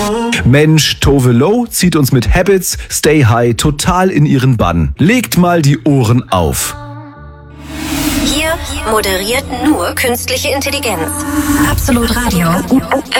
Mensch, Tove Lo zieht uns mit Habits, Stay High total in ihren Bann. Legt mal die Ohren auf. Hier moderiert nur künstliche Intelligenz. Absolut Radio.